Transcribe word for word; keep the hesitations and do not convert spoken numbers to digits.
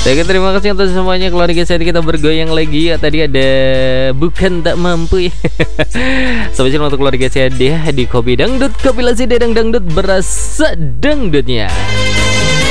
Oke, terima kasih untuk semuanya keluarga saya, kita bergoyang lagi ya. Tadi ada bukan tak mampu ya. Spesial untuk keluarga saya di Kopi Dangdut, kompilasi Dedang Dangdut berasa dangdutnya.